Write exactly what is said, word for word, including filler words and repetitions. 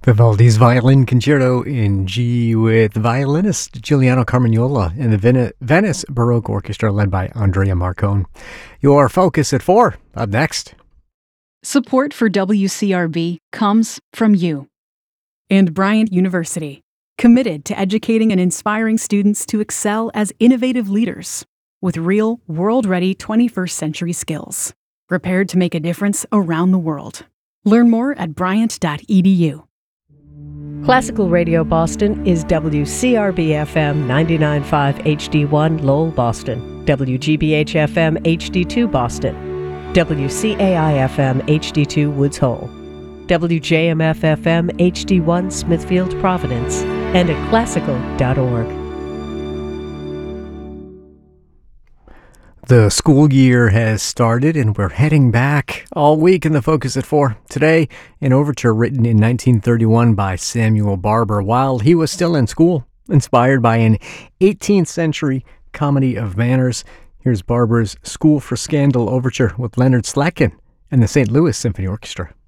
Vivaldi's Violin Concerto in G with violinist Giuliano Carmagnola and the Ven- Venice Baroque Orchestra led by Andrea Marcone. Your Focus at four, up next. Support for W C R B comes from you. And Bryant University, committed to educating and inspiring students to excel as innovative leaders with real, world-ready twenty-first century skills, prepared to make a difference around the world. Learn more at bryant dot e d u. Classical Radio Boston is W C R B F M ninety-nine point five H D one Lowell, Boston, W G B H F M H D two Boston, W C A I F M H D two Woods Hole, W J M F F M H D one Smithfield, Providence, and at classical dot org. The school year has started and we're heading back all week in the Focus at four. Today, an overture written in nineteen thirty-one by Samuel Barber while he was still in school, inspired by an eighteenth century comedy of manners. Here's Barber's School for Scandal overture with Leonard Slatkin and the Saint Louis Symphony Orchestra.